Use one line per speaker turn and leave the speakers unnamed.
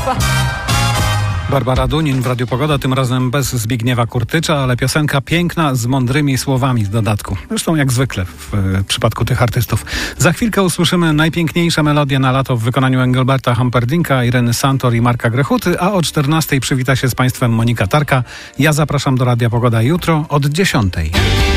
Barbara Dunin w Radiu Pogoda, tym razem bez Zbigniewa Kurtycza, ale piosenka piękna z mądrymi słowami w dodatku. Zresztą jak zwykle w przypadku tych artystów. Za chwilkę usłyszymy najpiękniejsze melodie na lato w wykonaniu Engelberta Humperdinka, Ireny Santor i Marka Grechuty, a o 14:00 przywita się z Państwem Monika Tarka. Ja zapraszam do Radia Pogoda jutro od 10:00.